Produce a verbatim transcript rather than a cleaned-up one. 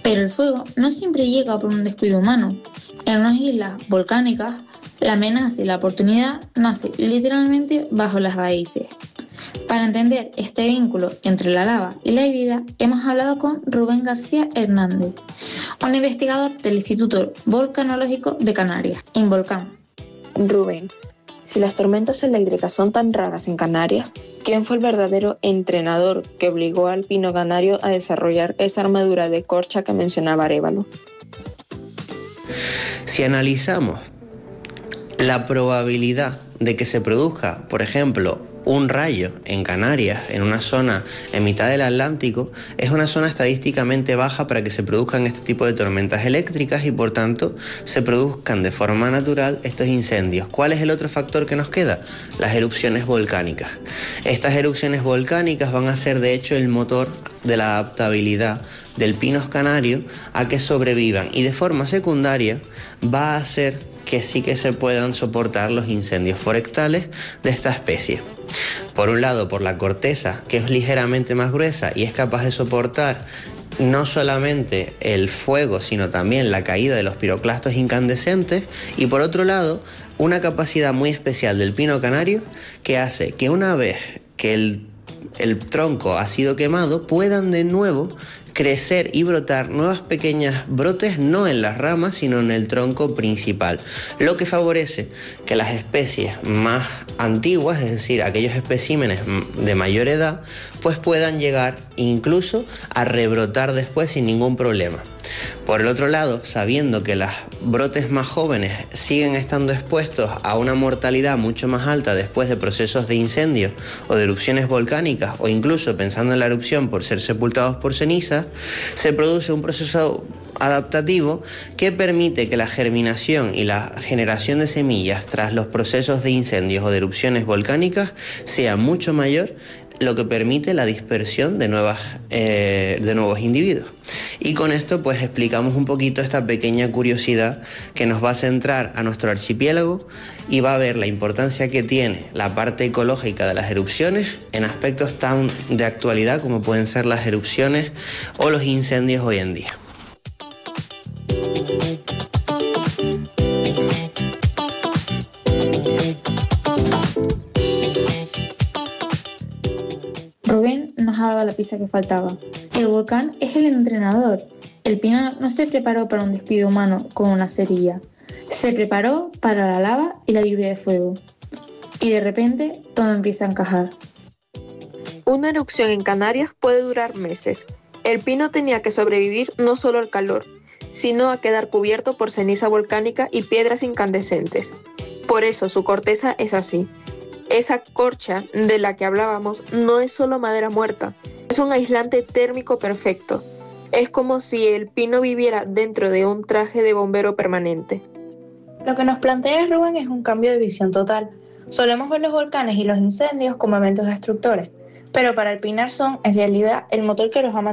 Pero el fuego no siempre llega por un descuido humano. En unas islas volcánicas, la amenaza y la oportunidad nace literalmente bajo las raíces. Para entender este vínculo entre la lava y la vida, hemos hablado con Rubén García Hernández, un investigador del Instituto Volcanológico de Canarias, Involcán. Rubén, si las tormentas eléctricas son tan raras en Canarias, ¿quién fue el verdadero entrenador que obligó al pino canario a desarrollar esa armadura de corcha que mencionaba Arévalo? Si analizamos la probabilidad de que se produzca, por ejemplo, un rayo en Canarias, en una zona en mitad del Atlántico, es una zona estadísticamente baja para que se produzcan este tipo de tormentas eléctricas y por tanto se produzcan de forma natural estos incendios. ¿Cuál es el otro factor que nos queda? Las erupciones volcánicas. Estas erupciones volcánicas van a ser de hecho el motor de la adaptabilidad del pinos canario a que sobrevivan y de forma secundaria va a hacer que sí que se puedan soportar los incendios forestales de esta especie. Por un lado, por la corteza, que es ligeramente más gruesa y es capaz de soportar no solamente el fuego, sino también la caída de los piroclastos incandescentes, y por otro lado, una capacidad muy especial del pino canario que hace que una vez que el, el tronco ha sido quemado, puedan de nuevo crecer y brotar nuevas pequeñas brotes no en las ramas sino en el tronco principal, lo que favorece que las especies más antiguas, es decir, aquellos especímenes de mayor edad, pues puedan llegar incluso a rebrotar después sin ningún problema. Por el otro lado, sabiendo que los brotes más jóvenes siguen estando expuestos a una mortalidad mucho más alta después de procesos de incendios o de erupciones volcánicas, o incluso pensando en la erupción por ser sepultados por cenizas, se produce un proceso adaptativo que permite que la germinación y la generación de semillas tras los procesos de incendios o de erupciones volcánicas sea mucho mayor, lo que permite la dispersión de, nuevas, eh, de nuevos individuos. Y con esto pues explicamos un poquito esta pequeña curiosidad que nos va a centrar a nuestro archipiélago y va a ver la importancia que tiene la parte ecológica de las erupciones en aspectos tan de actualidad como pueden ser las erupciones o los incendios hoy en día. Rubén nos ha dado la pista que faltaba. El volcán es el entrenador. El pino no se preparó para un despido humano con una cerilla. Se preparó para la lava y la lluvia de fuego. Y de repente todo empieza a encajar. Una erupción en Canarias puede durar meses. El pino tenía que sobrevivir no solo al calor, sino a quedar cubierto por ceniza volcánica y piedras incandescentes. Por eso su corteza es así. Esa corcha de la que hablábamos no es solo madera muerta, es un aislante térmico perfecto. Es como si el pino viviera dentro de un traje de bombero permanente. Lo que nos plantea Rubén es un cambio de visión total. Solemos ver los volcanes y los incendios como eventos destructores, pero para el pinar son, en realidad, el motor que los ha mantenido